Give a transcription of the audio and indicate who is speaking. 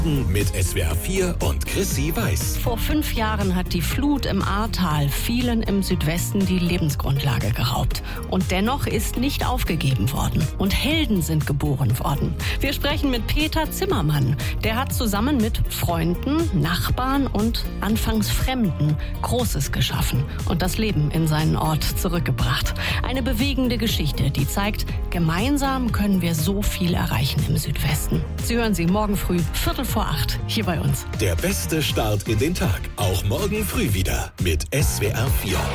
Speaker 1: Mit SWR 4 und Chrissy Weiß.
Speaker 2: Vor 5 Jahren hat die Flut im Ahrtal vielen im Südwesten die Lebensgrundlage geraubt. Und dennoch ist nicht aufgegeben worden. Und Helden sind geboren worden. Wir sprechen mit Peter Zimmermann. Der hat zusammen mit Freunden, Nachbarn und anfangs Fremden Großes geschaffen und das Leben in seinen Ort zurückgebracht. Eine bewegende Geschichte, die zeigt, gemeinsam können wir so viel erreichen im Südwesten. Sie hören sie morgen früh, 7:45 hier bei uns.
Speaker 1: Der beste Start in den Tag. Auch morgen früh wieder mit SWR 4.